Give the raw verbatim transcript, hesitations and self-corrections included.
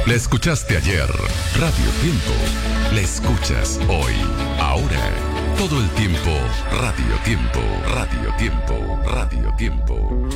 La escuchaste ayer. Radio Tiempo. La escuchas hoy. Ahora. Todo el tiempo. Radio Tiempo. Radio Tiempo. Radio Tiempo.